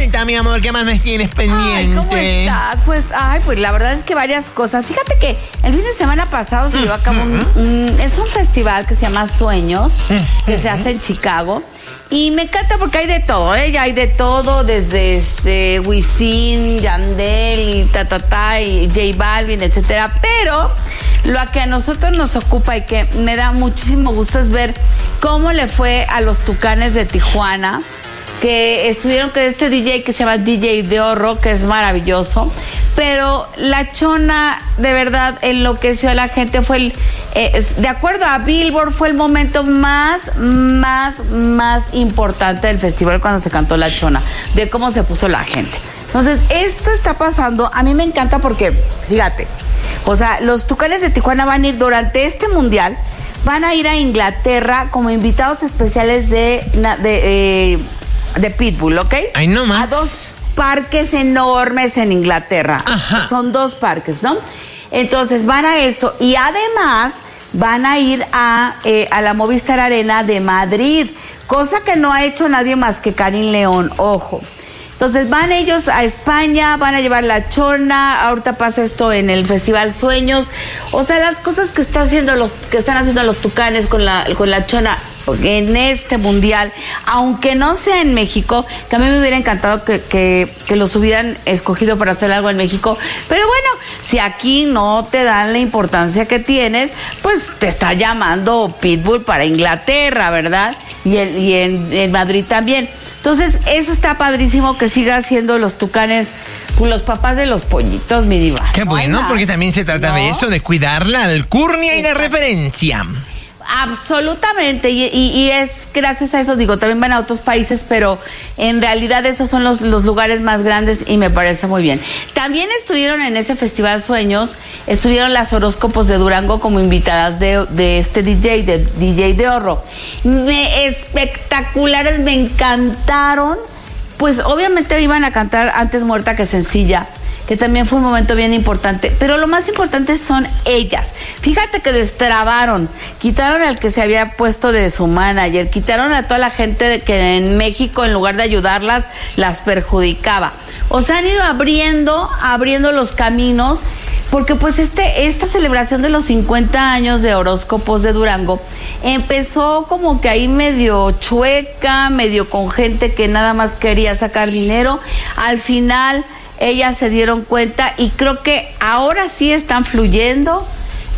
Cuenta, mi amor, ¿qué más me tienes pendiente? ¿Cómo estás? Pues la verdad es que varias cosas. Fíjate que el fin de semana pasado se llevó a cabo es un festival que se llama Sueños, que se hace en Chicago. Y me encanta porque hay de todo, ¿eh? Ya hay de todo, desde Wisin, Yandel y y J Balvin, etcétera. Pero lo que a nosotros nos ocupa y que me da muchísimo gusto es ver cómo le fue a los Tucanes de Tijuana, que estuvieron con este DJ que se llama DJ Diorro, que es maravilloso. Pero la Chona, de verdad, enloqueció a la gente. Fue de acuerdo a Billboard, fue el momento más importante del festival cuando se cantó la Chona, de cómo se puso la gente. Entonces, esto está pasando. A mí me encanta porque, fíjate, o sea, los Tucanes de Tijuana van a ir durante este mundial, van a ir a Inglaterra como invitados especiales de Pitbull, ¿ok? Ay, no más. A 2 parques enormes en Inglaterra. Ajá. Son 2 parques, ¿no? Entonces van a eso y además van a ir a la Movistar Arena de Madrid, cosa que no ha hecho nadie más que Karim León, ojo. Entonces van ellos a España, van a llevar la Chona, ahorita pasa esto en el Festival Sueños, o sea, las cosas que están haciendo los Tucanes con la Chona en este mundial, aunque no sea en México, que a mí me hubiera encantado que los hubieran escogido para hacer algo en México, pero bueno, si aquí no te dan la importancia que tienes, pues te está llamando Pitbull para Inglaterra, ¿verdad? Y en Madrid también. Entonces, eso está padrísimo, que siga siendo los Tucanes los papás de los pollitos, mi diva. Qué bueno, porque también se trata de eso, de cuidar la alcurnia y la referencia. Absolutamente, y es gracias a eso, digo, también van a otros países, pero en realidad esos son los lugares más grandes y me parece muy bien. También estuvieron en ese Festival Sueños, estuvieron las Horóscopos de Durango como invitadas de este DJ Diorro. Espectaculares, me encantaron. Pues obviamente iban a cantar Antes Muerta que Sencilla, que también fue un momento bien importante, pero lo más importante son ellas. Fíjate que destrabaron, quitaron al que se había puesto de su manager, quitaron a toda la gente que en México, en lugar de ayudarlas, las perjudicaba. O sea, han ido abriendo los caminos, porque pues esta celebración de los 50 años de Horóscopos de Durango empezó como que ahí medio chueca, medio con gente que nada más quería sacar dinero. Al final ellas se dieron cuenta y creo que ahora sí están fluyendo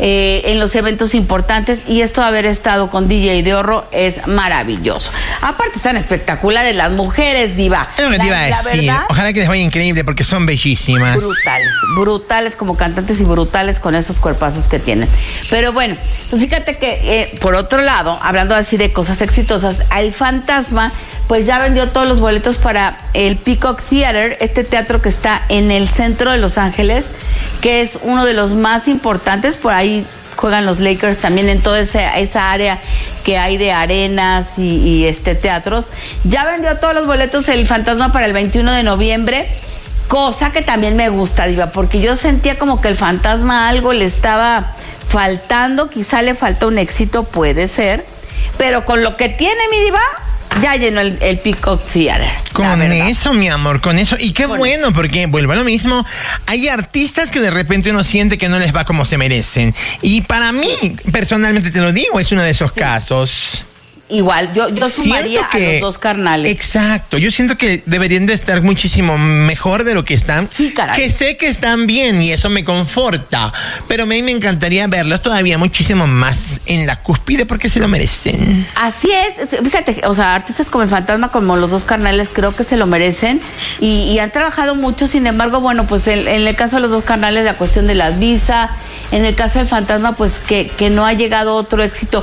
en los eventos importantes, y esto de haber estado con DJ Diorro es maravilloso. Aparte están espectaculares las mujeres, diva. Es lo que te iba a decir. Verdad, ojalá que les vaya increíble porque son bellísimas. Brutales como cantantes y brutales con esos cuerpazos que tienen. Pero bueno, pues fíjate que por otro lado, hablando así de cosas exitosas, El Fantasma pues ya vendió todos los boletos para el Peacock Theater, este teatro que está en el centro de Los Ángeles, que es uno de los más importantes. Por ahí juegan los Lakers también, en toda esa área que hay de arenas y teatros. Ya vendió todos los boletos El Fantasma para el 21 de noviembre, cosa que también me gusta, diva, porque yo sentía como que El Fantasma algo le estaba faltando, quizá le falta un éxito, puede ser, pero con lo que tiene, mi diva, ya llenó el Peacock Theater. Con eso, mi amor, con eso. Y qué bueno, porque vuelvo a lo mismo. Hay artistas que de repente uno siente que no les va como se merecen. Y para mí, personalmente te lo digo, es uno de esos casos. Igual, yo sumaría a los Dos Carnales. Exacto, yo siento que deberían de estar muchísimo mejor de lo que están. Sí, caray. Que sé que están bien y eso me conforta, pero a mí me encantaría verlos todavía muchísimo más en la cúspide porque se lo merecen. Así es, fíjate, o sea, artistas como El Fantasma, como los Dos Carnales, creo que se lo merecen y han trabajado mucho. Sin embargo, bueno, pues en el caso de los Dos Carnales, la cuestión de las visas. En el caso del Fantasma, pues que no ha llegado otro éxito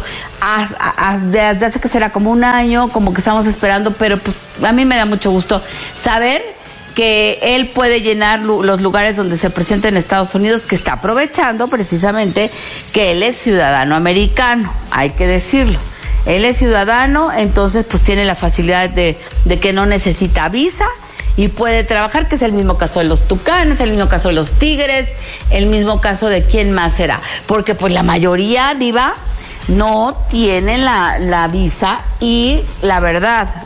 desde hace que será como un año, como que estamos esperando, pero pues a mí me da mucho gusto saber que él puede llenar los lugares donde se presenta en Estados Unidos, que está aprovechando precisamente que él es ciudadano americano, hay que decirlo. Él es ciudadano, entonces pues tiene la facilidad de que no necesita visa y puede trabajar, que es el mismo caso de los Tucanes, el mismo caso de los Tigres, el mismo caso de quién más será, porque pues la mayoría, diva, no tienen la visa y la verdad,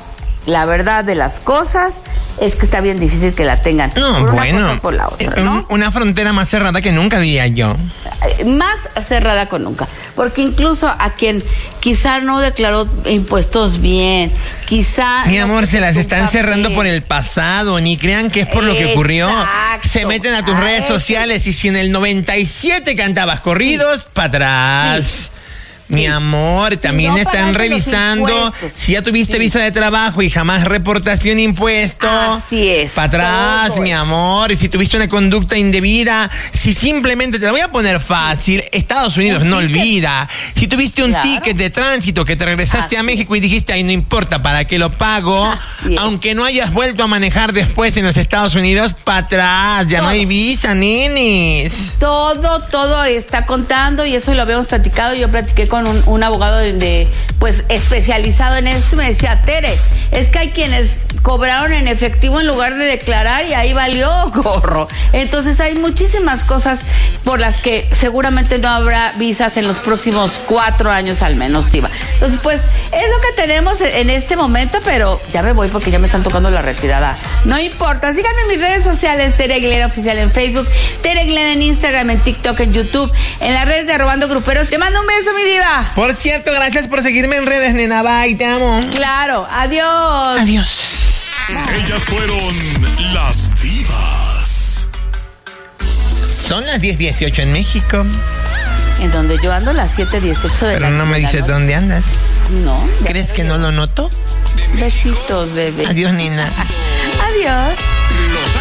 la verdad de las cosas es que está bien difícil que la tengan. No, por bueno, una cosa o por la otra, ¿no? Una frontera más cerrada que nunca, diría yo. Más cerrada con nunca. Porque incluso a quien quizá no declaró impuestos bien, quizá... Mi amor, se las están cerrando por el pasado. Ni crean que es por lo que ocurrió. Se meten a tus redes sociales y si en el 97 cantabas corridos, para atrás. Sí. Mi amor, también no están revisando si ya tuviste visa de trabajo y jamás reportaste un impuesto. Así es. Para atrás, mi amor. Y si tuviste una conducta indebida, si simplemente, te la voy a poner fácil, Estados Unidos no olvida. Si tuviste un ticket de tránsito que te regresaste a México y dijiste, ay, no importa, ¿para qué lo pago? Aunque no hayas vuelto a manejar después en los Estados Unidos, para atrás. Ya no hay visa, nenes. Todo está contando y eso lo habíamos platicado. Yo platiqué con un abogado pues especializado en esto y me decía, Tere, es que hay quienes cobraron en efectivo en lugar de declarar y ahí valió gorro. Entonces hay muchísimas cosas por las que seguramente no habrá visas en los próximos 4 años al menos, Diva. Entonces pues es lo que tenemos en este momento, pero ya me voy porque ya me están tocando la retirada. No importa, síganme en mis redes sociales, Tere Aguilera Oficial en Facebook, Tere Aguilera en Instagram, en TikTok, en YouTube, en las redes de Robando Gruperos. Te mando un beso, mi diva. Por cierto, gracias por seguirme en redes, nena. Bye, te amo. Claro, adiós. Adiós. Ellas fueron las divas. Son las 10:18 en México. En donde yo ando las 7:18 de la noche. Pero no me dices dónde andas. No. ¿Crees que no lo noto? Besitos, bebé. Adiós, nena. Adiós.